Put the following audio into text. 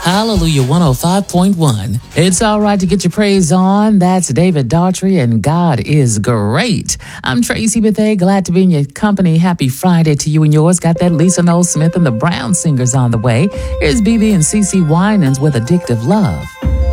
Hallelujah 105.1. It's all right to get your praise on. That's David Daughtry, and God is great. I'm Tracy Bethea, glad to be in your company. Happy Friday to you and yours. Got that Lisa Noel Smith and the Brown Singers on the way. Here's BB and CeCe Winans with Addictive Love.